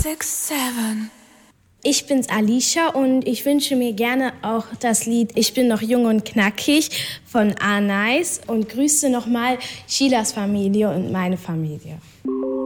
106.7. Ich bin's Alicia und ich wünsche mir gerne auch das Lied Ich bin noch jung und knackig von A-Nice und grüße nochmal Sheilas Familie und meine Familie.